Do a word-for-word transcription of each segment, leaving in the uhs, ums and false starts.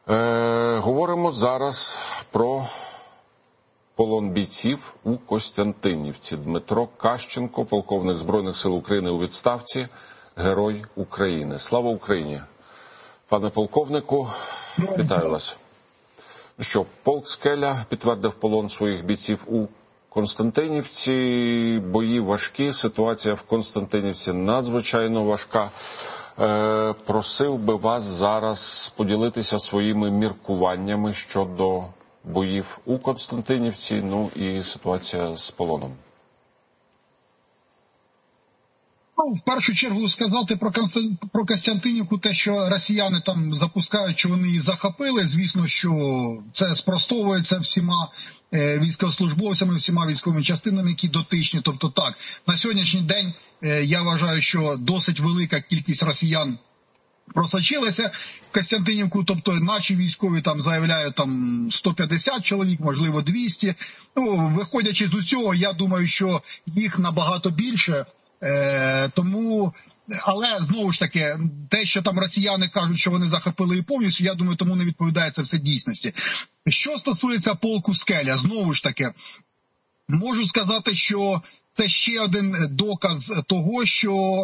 Е, говоримо зараз про полон бійців у Костянтинівці. Дмитро Кащенко, полковник Збройних сил України у відставці, Герой України. Слава Україні! Пане полковнику, вітаю вас. Ну що, полк «Скеля» підтвердив полон своїх бійців у Костянтинівці. Бої важкі, ситуація в Костянтинівці надзвичайно важка. Е, просив би вас зараз поділитися своїми міркуваннями щодо боїв у Костянтинівці, ну і ситуація з полоном. Ну, в першу чергу сказати про, Констан... про Костянтинівку, те, що росіяни там запускають, що вони її захопили, звісно, що це спростовується всіма е, військовослужбовцями, всіма військовими частинами, які дотичні. Тобто так, на сьогоднішній день е, я вважаю, що досить велика кількість росіян просочилася в Костянтинівку, тобто наші військові там заявляють там сто п'ятдесят чоловік, можливо двісті. Ну, виходячи з усього, я думаю, що їх набагато більше. Е, тому, але знову ж таки, те, що там росіяни кажуть, що вони захопили її повністю, я думаю, тому не відповідає це все дійсності. Що стосується полку «Скеля», знову ж таки, можу сказати, що це ще один доказ того, що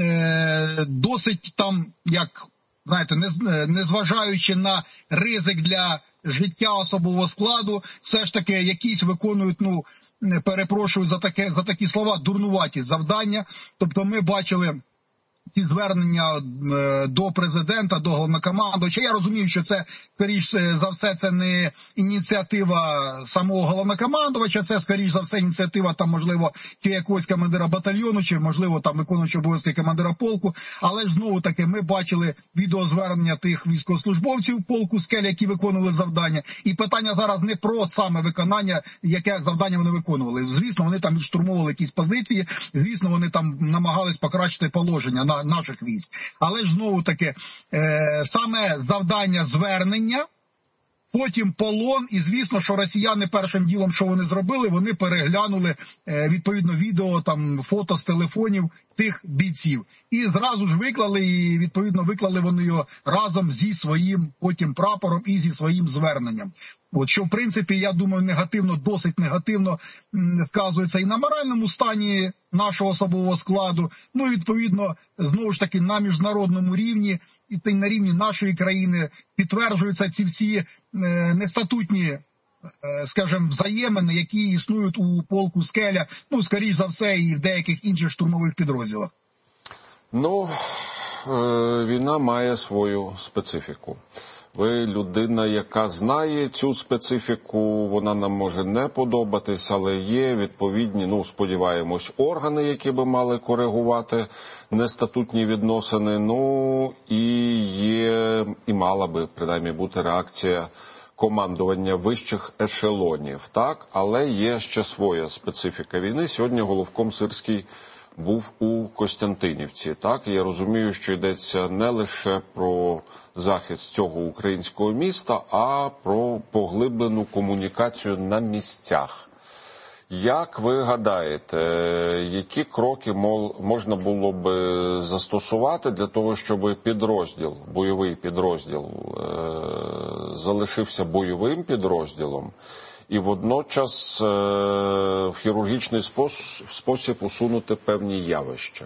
е, досить там, як, знаєте, незважаючи на ризик для життя особового складу, все ж таки якісь виконують, ну, перепрошую за таке, за такі слова, дурнуваті завдання. Тобто ми бачили ці звернення до президента, до головнокомандувача. Я розумію, що це, скоріш за все, це не ініціатива самого головнокомандувача, це, скоріш за все, ініціатива, там, можливо, чи якогось командира батальйону, чи, можливо, там, виконуючого обов'язки командира полку. Але ж, знову-таки, ми бачили відеозвернення тих військовослужбовців полку «Скеля», які виконували завдання. І питання зараз не про саме виконання, яке завдання вони виконували. Звісно, вони там штурмовували якісь позиції, звісно, вони там намагались покращити положення на наших військ. Але ж знову-таки, е, саме завдання звернення, потім полон, і звісно, що росіяни першим ділом, що вони зробили, вони переглянули, е, відповідно, відео, там, фото з телефонів тих бійців. І зразу ж виклали, і, відповідно, виклали вони його разом зі своїм потім прапором і зі своїм зверненням. От, що, в принципі, я думаю, негативно, досить негативно вказується і на моральному стані нашого особового складу, ну і, відповідно, знову ж таки, на міжнародному рівні, і на рівні нашої країни підтверджуються ці всі е, нестатутні, е, скажімо, взаємини, які існують у полку «Скеля», ну, скоріш за все, і в деяких інших штурмових підрозділах. Ну, е, війна має свою специфіку. Ви людина, яка знає цю специфіку, вона нам може не подобатись, але є відповідні, ну, сподіваємось, органи, які би мали коригувати нестатутні відносини, ну, і є, і мала би, принаймні, бути реакція командування вищих ешелонів, так? Але є ще своя специфіка війни. Сьогодні головком Сирський був у Костянтинівці, так? Я розумію, що йдеться не лише про захист цього українського міста, а про поглиблену комунікацію на місцях. Як ви гадаєте, які кроки можна було б застосувати для того, щоб підрозділ, бойовий підрозділ залишився бойовим підрозділом і водночас в хірургічний спосіб усунути певні явища?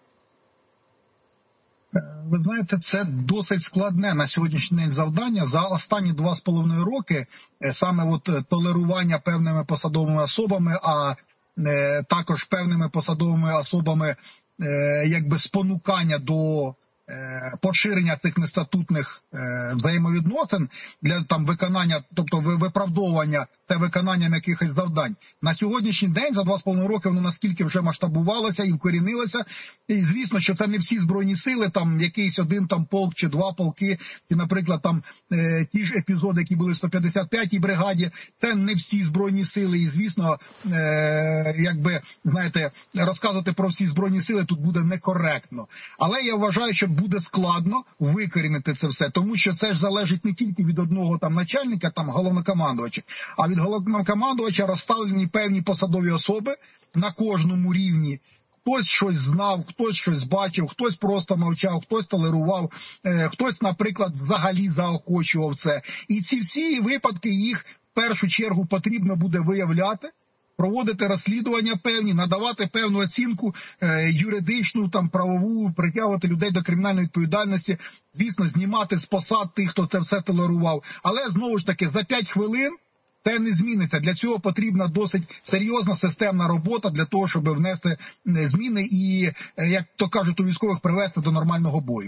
Ви знаєте, це досить складне на сьогоднішній день завдання. За останні два з половиною роки саме от толерування певними посадовими особами, а також певними посадовими особами якби спонукання до поширення цих нестатутних взаємовідносин для там виконання, тобто виправдовування та виконанням якихось завдань. На сьогоднішній день, за два з половиною роки, воно наскільки вже масштабувалося і вкорінилося. І звісно, що це не всі збройні сили, там якийсь один там полк чи два полки, чи, наприклад, там е, ті ж епізоди, які були в сто п'ятдесят п'ятій бригаді, це не всі збройні сили. І, звісно, е, якби, знаєте, розказувати про всі збройні сили тут буде некоректно. Але я вважаю, що буде складно викорінити це все, тому що це ж залежить не тільки від одного там начальника, там головнокомандувача, а від головнокомандувача розставлені певні посадові особи на кожному рівні хтось щось знав, хтось щось бачив, хтось просто мовчав, хтось толерував, хтось, наприклад, взагалі заохочував це. І ці всі випадки, їх в першу чергу потрібно буде виявляти, проводити розслідування певні, надавати певну оцінку е, юридичну, там, правову, притягувати людей до кримінальної відповідальності, звісно, знімати з посад тих, хто це все толерував. Але, знову ж таки, за п'ять хвилин це не зміниться. Для цього потрібна досить серйозна системна робота для того, щоб внести зміни і, як то кажуть у військових, привести до нормального бою.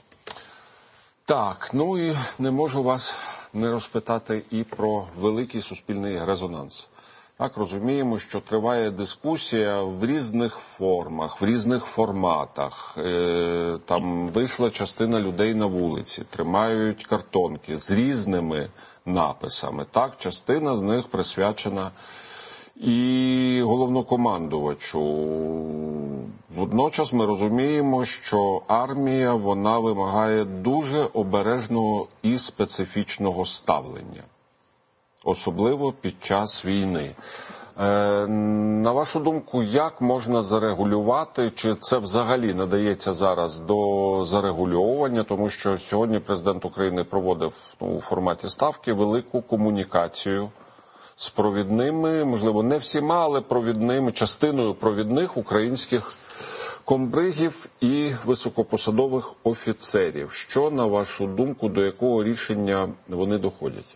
Так, ну і не можу вас не розпитати і про великий суспільний резонанс. Так, розуміємо, що триває дискусія в різних формах, в різних форматах. Е, там вийшла частина людей на вулиці, тримають картонки з різними написами. Так, частина з них присвячена і головнокомандувачу. Водночас ми розуміємо, що армія, вона вимагає дуже обережного і специфічного ставлення. Особливо під час війни. Е, на вашу думку, як можна зарегулювати, чи це взагалі надається зараз до зарегульовування, тому що сьогодні президент України проводив ну, у форматі ставки велику комунікацію з провідними, можливо, не всіма, але провідними, частиною провідних українських комбригів і високопосадових офіцерів. Що, на вашу думку, до якого рішення вони доходять?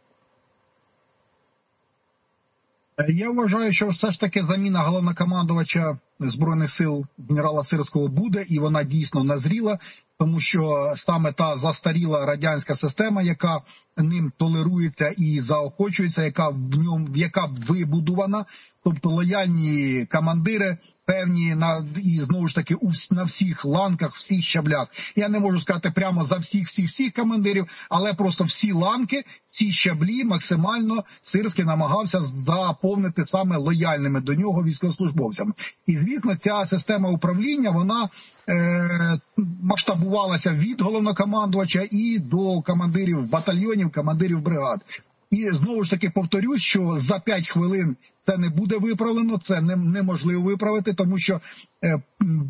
Я вважаю, що все ж таки заміна головнокомандувача Збройних сил генерала Сирського буде, і вона дійсно назріла, тому що саме та застаріла радянська система, яка ним толерується і заохочується, яка в ньому, яка вибудована, тобто лояльні командири, певні на і знову ж таки у на всіх ланках, всіх щаблях. Я не можу сказати прямо за всіх, всіх, всіх командирів, але просто всі ланки, ці щаблі максимально Сирський намагався заповнити саме лояльними до нього військовослужбовцями. І звісно, ця система управління вона е, масштабувалася від головнокомандувача і до командирів батальйонів, командирів бригад. І знову ж таки повторюсь, що за п'ять хвилин це не буде виправлено, це не, неможливо виправити, тому що, е,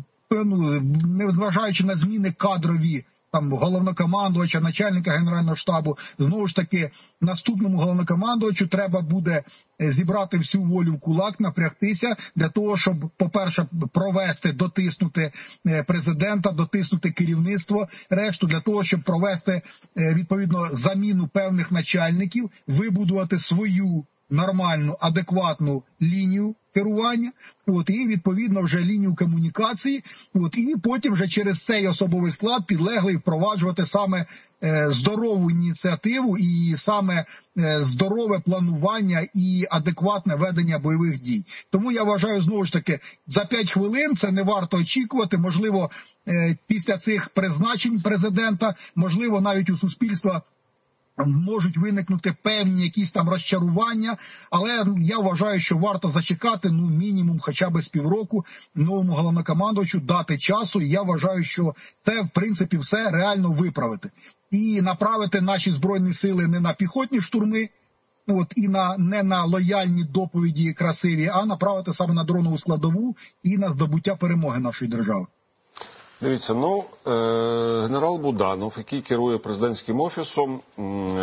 ну, незважаючи на зміни кадрові, там, головнокомандувача, начальника Генерального штабу, знову ж таки, наступному головнокомандувачу треба буде зібрати всю волю в кулак, напрягтися для того, щоб, по-перше, провести, дотиснути президента, дотиснути керівництво, решту для того, щоб провести, відповідно, заміну певних начальників, вибудувати свою нормальну, адекватну лінію керування, от, і, відповідно, вже лінію комунікації, от, і потім вже через цей особовий склад підлеглий впроваджувати саме е, здорову ініціативу і саме е, здорове планування і адекватне ведення бойових дій. Тому я вважаю, знову ж таки, за п'ять хвилин це не варто очікувати, можливо, е, після цих призначень президента, можливо, навіть у суспільства можуть виникнути певні якісь там розчарування, але я вважаю, що варто зачекати, ну, мінімум хоча б з півроку новому головнокомандувачу, дати часу, і я вважаю, що це, в принципі, все реально виправити. І направити наші Збройні сили не на піхотні штурми, от, і на, не на лояльні доповіді красиві, а направити саме на дронову складову і на здобуття перемоги нашої держави. Дивіться, ну, е, генерал Буданов, який керує президентським офісом, е,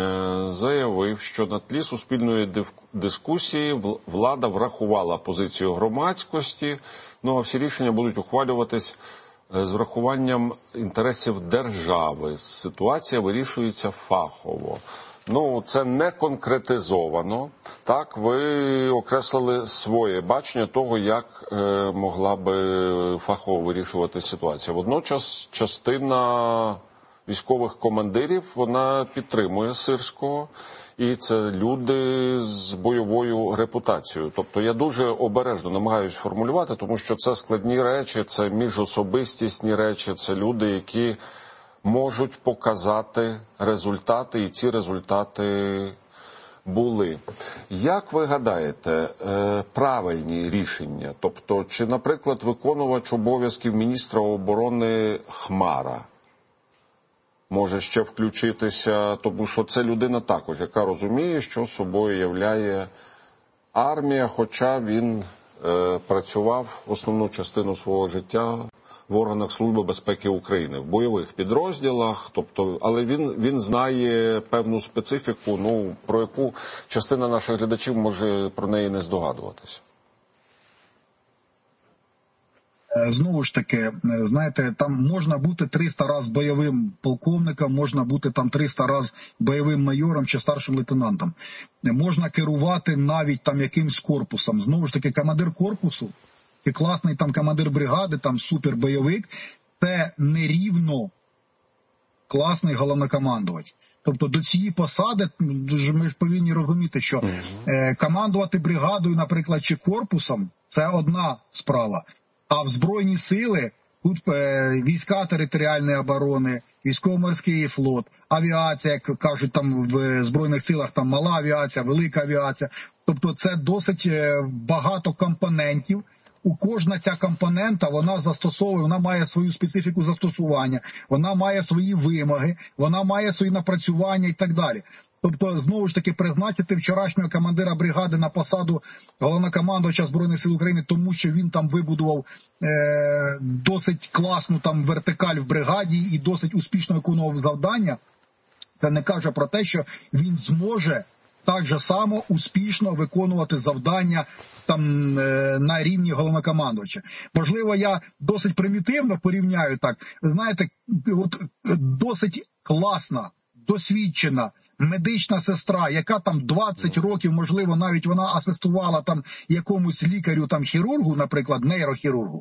заявив, що на тлі суспільної дискусії влада врахувала позицію громадськості, ну а всі рішення будуть ухвалюватись з врахуванням інтересів держави. Ситуація вирішується фахово. Ну, це не конкретизовано. Так, ви окреслили своє бачення того, як е, могла би фахово вирішувати ситуація. Водночас частина військових командирів, вона підтримує Сирського, і це люди з бойовою репутацією. Тобто я дуже обережно намагаюся формулювати, тому що це складні речі, це міжособистісні речі, це люди, які можуть показати результати, і ці результати були. Як ви гадаєте, правильні рішення? Тобто, чи, наприклад, виконувач обов'язків міністра оборони Хмара може ще включитися, тому що це людина також, яка розуміє, що собою являє армія, хоча він е, працював основну частину свого життя в органах Служби безпеки України, в бойових підрозділах, тобто, але він, він знає певну специфіку, ну, про яку частина наших глядачів може про неї не здогадуватися. Знову ж таки, знаєте, там можна бути триста раз бойовим полковником, можна бути там триста раз бойовим майором чи старшим лейтенантом. Можна керувати навіть там якимсь корпусом. Знову ж таки, командир корпусу і класний там командир бригади, там супербойовик, це нерівно класний головнокомандувач. Тобто до цієї посади ми ж повинні розуміти, що е, командувати бригадою, наприклад, чи корпусом – це одна справа. А в Збройні сили, тут е, війська територіальної оборони, військово-морський флот, авіація, як кажуть там в Збройних силах, там мала авіація, велика авіація. Тобто це досить е, багато компонентів. У кожна ця компонента, вона застосовує, вона має свою специфіку застосування, вона має свої вимоги, вона має свої напрацювання і так далі. Тобто, знову ж таки, призначити вчорашнього командира бригади на посаду головнокомандувача Збройних сил України, тому що він там вибудував е, досить класну там вертикаль в бригаді і досить успішно виконував завдання, це не каже про те, що він зможе так же само успішно виконувати завдання там е, на рівні головнокомандувача. Можливо, я досить примітивно порівняю так. Знаєте, от досить класна, досвідчена медична сестра, яка там двадцять років, можливо, навіть вона асистувала там якомусь лікарю, там хірургу, наприклад, нейрохірургу.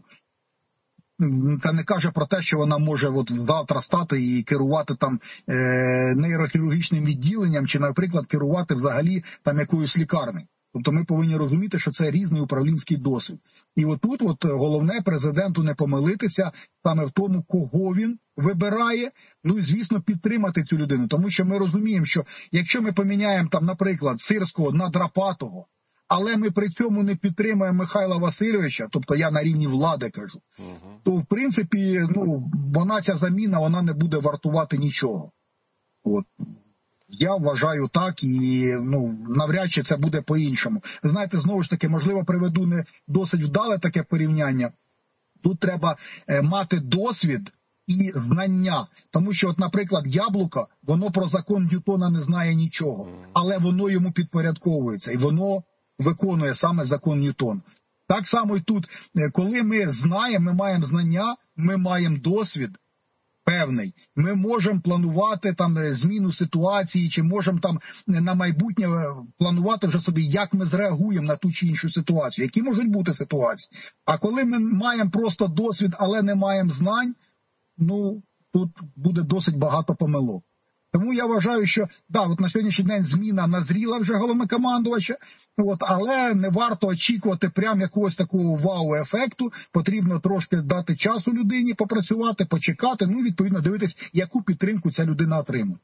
Це не каже про те, що вона може от завтра стати і керувати там е, нейрохірургічним відділенням, чи, наприклад, керувати взагалі там якоюсь лікарнею. Тобто ми повинні розуміти, що це різний управлінський досвід. І отут от головне президенту не помилитися саме в тому, кого він вибирає, ну і, звісно, підтримати цю людину. Тому що ми розуміємо, що якщо ми поміняємо там, наприклад, Сирського на Драпатого, але ми при цьому не підтримуємо Михайла Васильовича, тобто я на рівні влади кажу, угу. то, в принципі, ну, вона, ця заміна, вона не буде вартувати нічого. От. Я вважаю так, і ну навряд чи це буде по-іншому. Знаєте, знову ж таки, можливо, приведу не досить вдале таке порівняння. Тут треба е, мати досвід і знання. Тому що, от, наприклад, Яблуко, воно про закон Ньютона не знає нічого, але воно йому підпорядковується, і воно виконує саме закон Ньютона. Так само і тут, коли ми знаємо, ми маємо знання, ми маємо досвід певний. Ми можемо планувати там зміну ситуації, чи можемо там на майбутнє планувати вже собі, як ми зреагуємо на ту чи іншу ситуацію, які можуть бути ситуації. А коли ми маємо просто досвід, але не маємо знань, ну, тут буде досить багато помилок. Тому я вважаю, що, да, от на сьогоднішній день зміна назріла вже головнокомандувача, от, але не варто очікувати прям якогось такого вау-ефекту, потрібно трошки дати часу людині попрацювати, почекати, ну, відповідно, дивитись, яку підтримку ця людина отримує.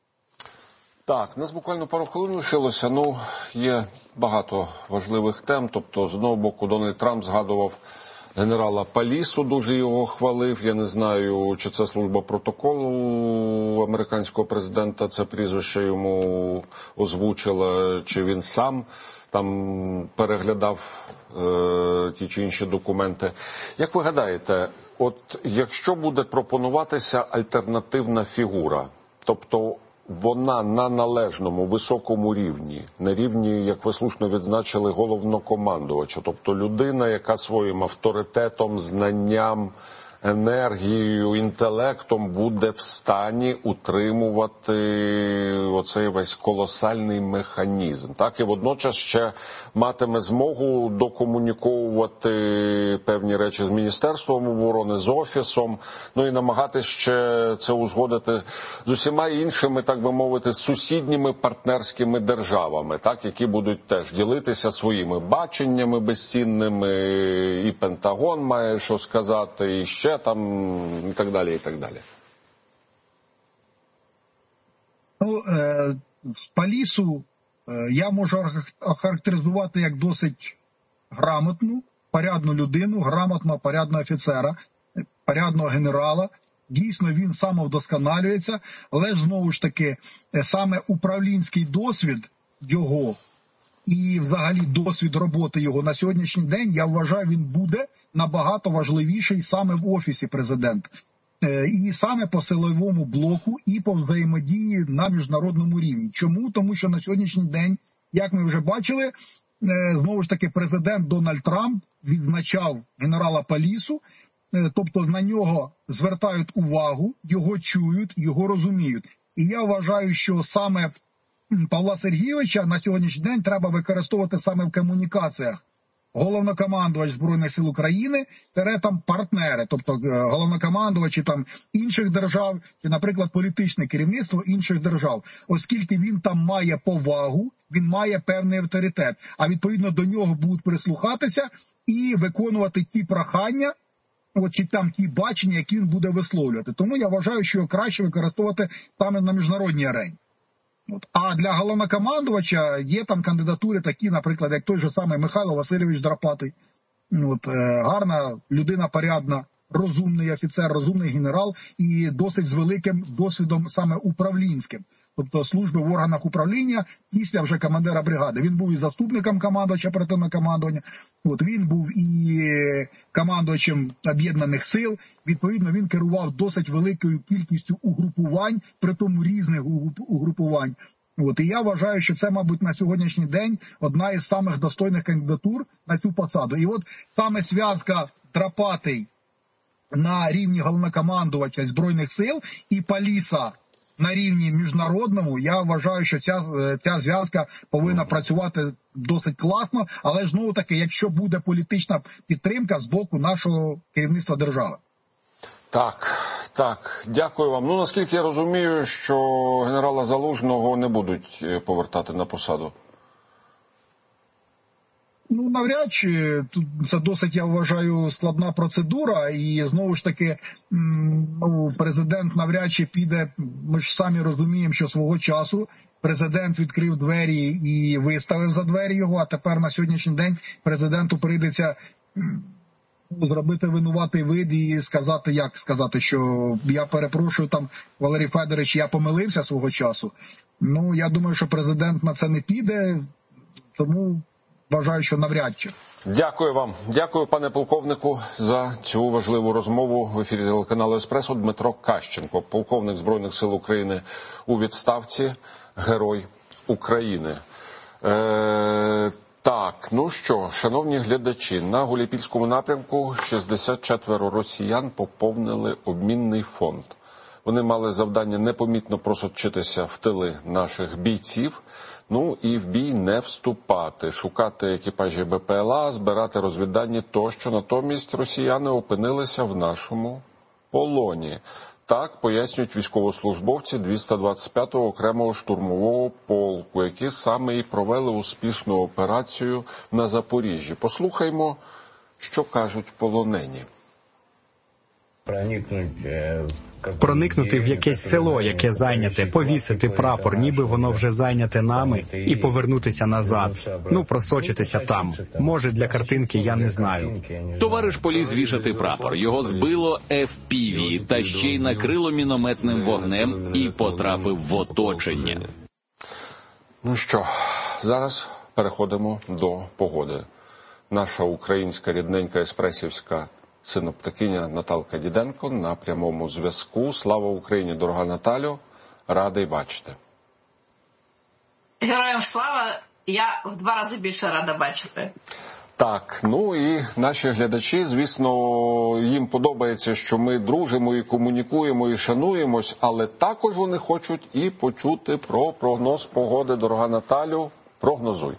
Так, у нас буквально пару хвилин лишилося, ну, є багато важливих тем, тобто, з одного боку, Дональд Трамп згадував генерала Палісу, дуже його хвалив. Я не знаю, чи це служба протоколу американського президента це прізвище йому озвучила, чи він сам там переглядав е, ті чи інші документи. Як ви гадаєте, от якщо буде пропонуватися альтернативна фігура, тобто вона на належному, високому рівні, на рівні, як ви слушно відзначили, головнокомандувача, тобто людина, яка своїм авторитетом, знанням, енергією, інтелектом буде в стані утримувати оцей весь колосальний механізм. Так, і водночас ще матиме змогу докомуніковувати певні речі з Міністерством оборони, з Офісом, ну і намагатися ще це узгодити з усіма іншими, так би мовити, сусідніми партнерськими державами, так, які будуть теж ділитися своїми баченнями безцінними, і Пентагон має що сказати, і ще там, і так далі, і так далі. Ну, е, Палісу е, я можу охарактеризувати як досить грамотну, порядну людину, грамотного, порядного офіцера, порядного генерала. Дійсно, він самовдосконалюється, але, знову ж таки, саме управлінський досвід його і взагалі досвід роботи його на сьогоднішній день, я вважаю, він буде набагато важливіший саме в Офісі Президента. І саме по силовому блоку, і по взаємодії на міжнародному рівні. Чому? Тому що на сьогоднішній день, як ми вже бачили, знову ж таки президент Дональд Трамп відзначав генерала Палісу, тобто на нього звертають увагу, його чують, його розуміють. І я вважаю, що саме Павла Сергійовича на сьогоднішній день треба використовувати саме в комунікаціях. Головнокомандувач Збройних сил України, тере там партнери, тобто головнокомандувачі там інших держав, чи, наприклад, політичне керівництво інших держав. Оскільки він там має повагу, він має певний авторитет, а відповідно до нього будуть прислухатися і виконувати ті прохання, от, чи там ті бачення, які він буде висловлювати. Тому я вважаю, що його краще використовувати саме на міжнародній арені. От. А для головнокомандувача є там кандидатури такі, наприклад, як той же самий Михайло Васильович Драпатий. От, е, гарна людина, порядна, розумний офіцер, розумний генерал і досить з великим досвідом саме управлінським. Тобто служби в органах управління після вже командира бригади. Він був і заступником командувача оперативного командування, от, він був і командувачем об'єднаних сил. Відповідно, він керував досить великою кількістю угрупувань, при тому різних угрупувань. От, і я вважаю, що це, мабуть, на сьогоднішній день одна із самих достойних кандидатур на цю посаду. І от саме зв'язка Драпатий на рівні головнокомандувача Збройних сил і Паліса на рівні міжнародному, я вважаю, що ця, ця зв'язка повинна працювати досить класно, але ж знову таки, якщо буде політична підтримка з боку нашого керівництва держави. Так, так, дякую вам. Ну, наскільки я розумію, що генерала Залужного не будуть повертати на посаду? Ну, навряд чи. Тут це досить, я вважаю, складна процедура. І, знову ж таки, ну, президент навряд чи піде. Ми ж самі розуміємо, що свого часу президент відкрив двері і виставив за двері його, а тепер на сьогоднішній день президенту прийдеться зробити винуватий вид і сказати, як сказати, що я перепрошую, там, Валерій Федорович, я помилився свого часу. Ну, я думаю, що президент на це не піде, тому вважаю, що навряд чи. Дякую вам. Дякую, пане полковнику, за цю важливу розмову в ефірі телеканалу «Еспресо». Дмитро Кащенко, полковник Збройних сил України у відставці, Герой України. Е, так, ну що, шановні глядачі, на Гуляйпільському напрямку шістдесят четверо росіян поповнили обмінний фонд. Вони мали завдання непомітно просочитися в тили наших бійців, ну і в бій не вступати, шукати екіпажі Бе Пе Ел А, збирати розвіддані тощо. Натомість росіяни опинилися в нашому полоні. Так пояснюють військовослужбовці двісті двадцять п'ятого окремого штурмового полку, які саме і провели успішну операцію на Запоріжжі. Послухаймо, що кажуть полонені. Проникнути в якесь село, яке зайняте, повісити прапор, ніби воно вже зайняте нами, і повернутися назад. Ну, просочитися там. Може, для картинки, я не знаю. Товариш поліз вішати прапор. Його збило Еф Пі Ві, та ще й накрило мінометним вогнем і потрапив в оточення. Ну що, зараз переходимо до погоди. Наша українська рідненька еспресівська синоптикиня Наталка Діденко на прямому зв'язку. Слава Україні, дорога Наталю, радий бачити. Героям слава, я в два рази більше рада бачити. Так, ну і наші глядачі, звісно, їм подобається, що ми дружимо і комунікуємо і шануємось, але також вони хочуть і почути про прогноз погоди. Дорога Наталю, прогнозуй.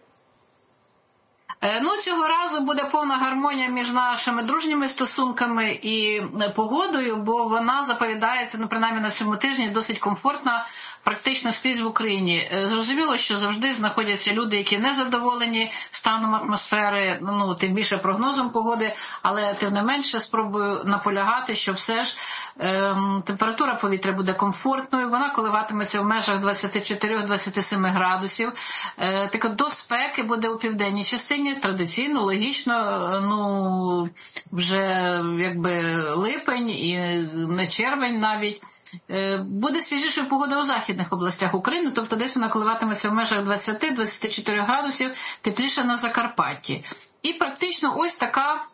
Ну, цього разу буде повна гармонія між нашими дружніми стосунками і погодою, бо вона заповідається, ну, принаймні на цьому тижні, досить комфортна практично скрізь в Україні. Зрозуміло, що завжди знаходяться люди, які не задоволені станом атмосфери, ну, тим більше прогнозом погоди, але тим не менше спробую наполягати, що все ж ем, температура повітря буде комфортною, вона коливатиметься в межах двадцять чотири - двадцять сім градусів. Е, так от до спеки буде у південній частині, традиційно, логічно, ну, вже якби липень і не червень навіть. Буде свіжішою погода у західних областях України, тобто десь вона коливатиметься в межах двадцять - двадцять чотири градусів, тепліше на Закарпатті. І практично ось така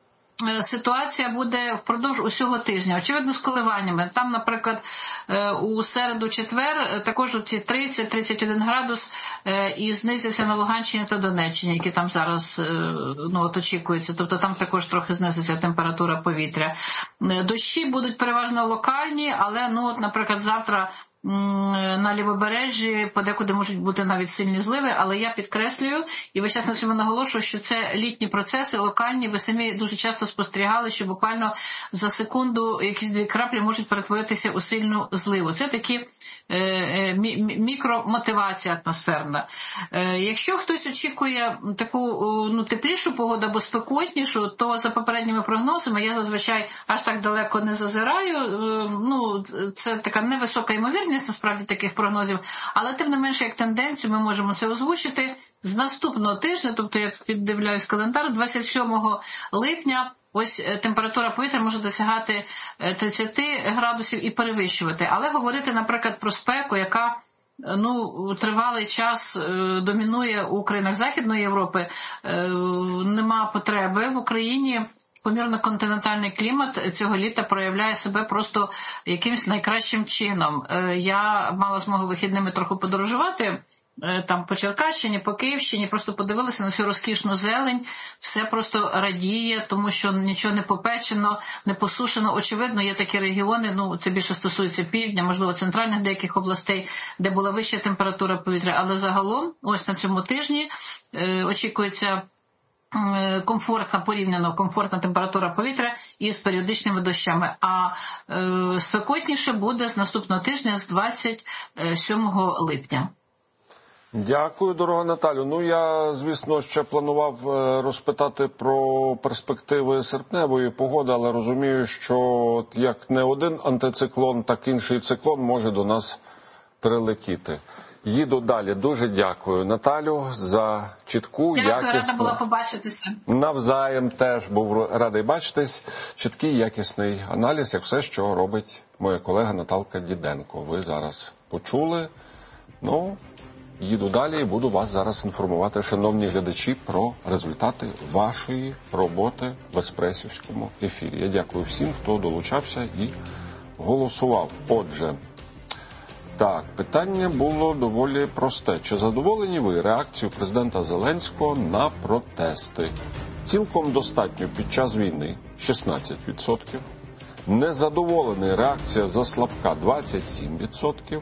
ситуація буде впродовж усього тижня. Очевидно, з коливаннями. Там, наприклад, у середу-четвер також ці тридцять - тридцять один градус і знизився на Луганщині та Донеччині, які там зараз ну, от очікуються. Тобто там також трохи знизиться температура повітря. Дощі будуть переважно локальні, але, ну, от, наприклад, завтра на Лівобережжі подекуди можуть бути навіть сильні зливи, але я підкреслюю і весь час на цьому наголошую, що це літні процеси, локальні. Ви самі дуже часто спостерігали, що буквально за секунду якісь дві краплі можуть перетворитися у сильну зливу. Це такі е, мі, мікромотивація атмосферна. Е, якщо хтось очікує таку ну, теплішу погоду або спекотнішу, то за попередніми прогнозами я зазвичай аж так далеко не зазираю. Е, ну, це така невисока ймовірність насправді таких прогнозів, але тим не менше як тенденцію ми можемо це озвучити з наступного тижня, тобто я піддивляюсь календар, з двадцять сьомого липня ось температура повітря може досягати тридцять градусів і перевищувати. Але говорити, наприклад, про спеку, яка ну, тривалий час домінує у країнах Західної Європи, нема потреби. В Україні помірно-континентальний клімат цього літа проявляє себе просто якимось найкращим чином. Я мала змогу вихідними трохи подорожувати там по Черкащині, по Київщині, просто подивилася на всю розкішну зелень, все просто радіє, тому що нічого не попечено, не посушено. Очевидно, є такі регіони, ну це більше стосується півдня, можливо, центральних деяких областей, де була вища температура повітря, але загалом ось на цьому тижні е, очікується комфортна, порівняно комфортна температура повітря із періодичними дощами. А е, спекотніше буде з наступного тижня, з двадцять сьомого липня. Дякую, дорога Наталю. Ну, я, звісно, ще планував розпитати про перспективи серпневої погоди, але розумію, що як не один антициклон, так інший циклон може до нас прилетіти. Їду далі. Дуже дякую, Наталю, за чітку, дякую, якісну... рада була побачитися. Навзаєм теж був радий бачитись. Чіткий, якісний аналіз, як все, що робить моя колега Наталка Діденко. Ви зараз почули. Ну, їду далі і буду вас зараз інформувати, шановні глядачі, про результати вашої роботи в еспресівському ефірі. Я дякую всім, хто долучався і голосував. Отже, так, питання було доволі просте. Чи задоволені ви реакцією президента Зеленського на протести? Цілком достатньо під час війни – шістнадцять відсотків. Незадоволений реакція заслабка – двадцять сім відсотків.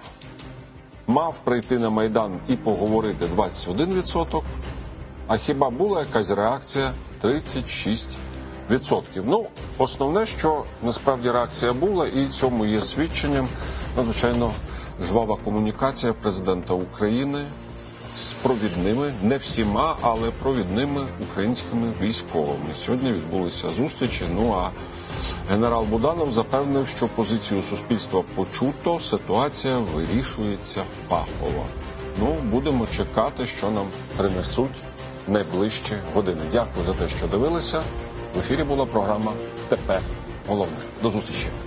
Мав прийти на Майдан і поговорити – двадцять один відсоток. А хіба була якась реакція – тридцять шість відсотків. Ну, основне, що насправді реакція була, і цьому є свідченням, надзвичайно жвава комунікація президента України з провідними, не всіма, але провідними українськими військовими. Сьогодні відбулися зустрічі, ну а генерал Буданов запевнив, що позицію суспільства почуто, ситуація вирішується фахово. Ну, будемо чекати, що нам принесуть найближчі години. Дякую за те, що дивилися. В ефірі була програма «Тепер головне». До зустрічі.